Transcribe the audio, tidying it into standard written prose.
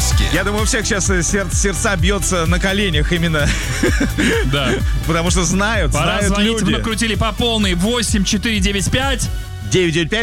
выпуске. Я думаю, у всех сейчас сердца бьется на коленях именно. Да. Потому что знают Пора звонить, люди. мы крутили по полной. 8 495 995